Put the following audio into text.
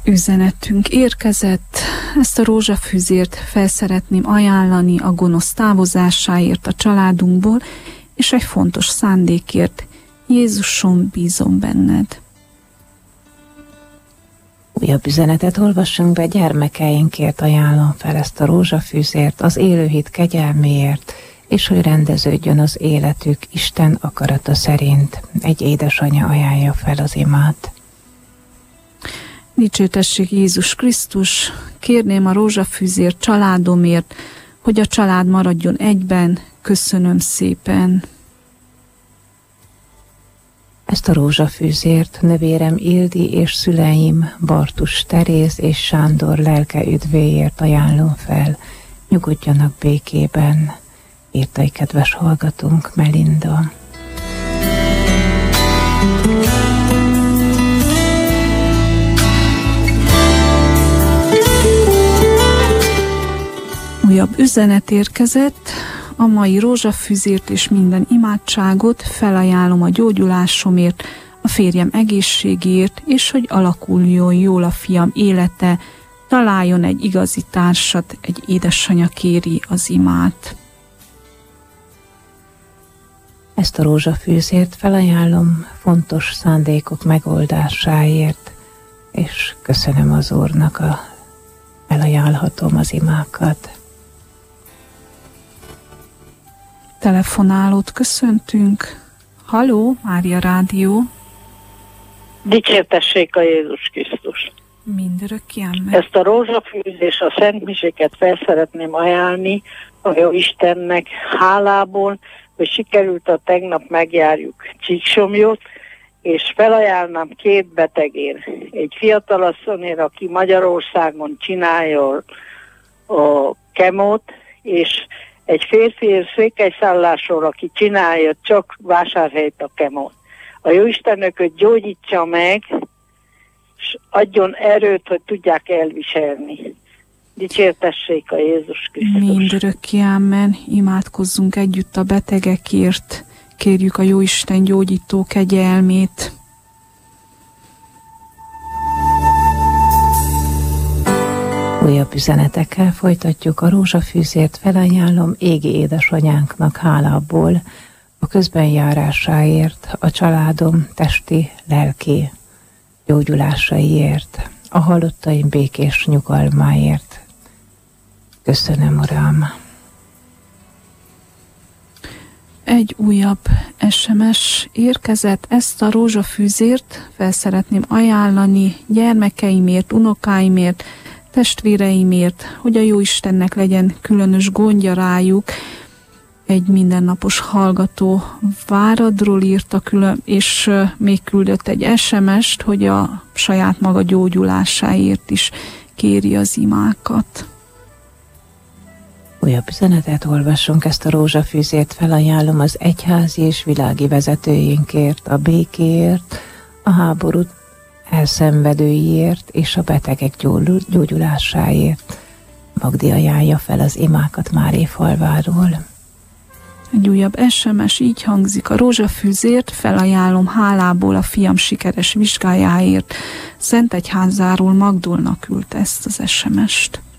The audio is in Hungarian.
Üzenetünk érkezett. Ezt a rózsafűzért fel szeretném ajánlani a gonosz távozásáért a családunkból, és egy fontos szándékért. Jézusom, bízom benned. Újabb üzenetet olvassunk be: gyermekeinkért ajánlom fel ezt a rózsafűzért, az élőhit kegyelméért, és hogy rendeződjön az életük Isten akarata szerint. Egy édesanyja ajánlja fel az imát. Dicsőtessék Jézus Krisztus, kérném a rózsafűzért családomért, hogy a család maradjon egyben. Köszönöm szépen. Ezt a rózsafűzért nővérem Ildi és szüleim Bartus Teréz és Sándor lelke üdvéért ajánlom fel. Nyugodjanak békében, írta egy kedves hallgatónk, Melinda. Újabb üzenet érkezett. A mai rózsafűzért és minden imádságot felajánlom a gyógyulásomért, a férjem egészségéért, és hogy alakuljon jól a fiam élete, találjon egy igazi társat, egy édesanyja kéri az imát. Ezt a rózsafűzért felajánlom fontos szándékok megoldásáért, és köszönöm az Úrnak, elajánlhatom az imákat. Telefonálót köszöntünk. Halló, Mária Rádió. Dicsértessék a Jézus Krisztus. Mindörökké amen. Ezt a rózsafűz és a szentmiséket fel szeretném ajánlni a jó Istennek hálából, hogy sikerült a tegnap megjárjuk Csíksomlyot, és felajánlnám két betegért. Egy fiatalasszonyért, aki Magyarországon csinálja a kemót, és egy férfi székelyszállásról, aki csinálja csak Vásárhelyt a kemót. A Jóistennek őt gyógyítsa meg, és adjon erőt, hogy tudják elviselni. Dicsértessék a Jézus Krisztus. Mindörökké amen. Imádkozzunk együtt a betegekért. Kérjük a Jóisten gyógyító kegyelmét. Újabb üzenetekkel folytatjuk. A rózsafűzért felajánlom égi édesanyánknak hálából, a közbenjárásáért, a családom testi, lelki gyógyulásaiért, a halottaim békés nyugalmáért. Köszönöm, Uram! Egy újabb SMS érkezett. Ezt a rózsafűzért fel szeretném ajánlani gyermekeimért, unokáimért, testvéreimért, hogy a Jóistennek legyen különös gondja rájuk. Egy mindennapos hallgató Váradról írta külön, és még küldött egy SMS-t, hogy a saját maga gyógyulásáért is kéri az imákat. Újabb üzenetet olvassunk. Ezt a rózsafűzért felajánlom az egyházi és világi vezetőinkért, a békéért, a háború elszenvedőiért és a betegek gyógyulásáért. Magdi ajánlja fel az imákat Máréfalváról. Egy újabb SMS így hangzik: a rózsafűzért felajánlom hálából a fiam sikeres vizsgájáért. Szentegyházáról Magdolna küldte ezt az SMS-t.